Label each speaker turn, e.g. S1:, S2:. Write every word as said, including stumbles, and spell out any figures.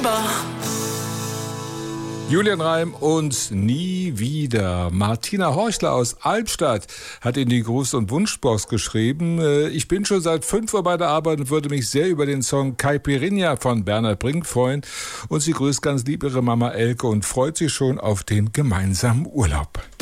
S1: Julian Reim und Nie wieder. Martina Horchler aus Albstadt hat in die Gruß- und Wunschbox geschrieben: Ich bin schon seit fünf Uhr bei der Arbeit und würde mich sehr über den Song Caipirinha von Bernhard Brink freuen. Und sie grüßt ganz lieb ihre Mama Elke und freut sich schon auf den gemeinsamen Urlaub.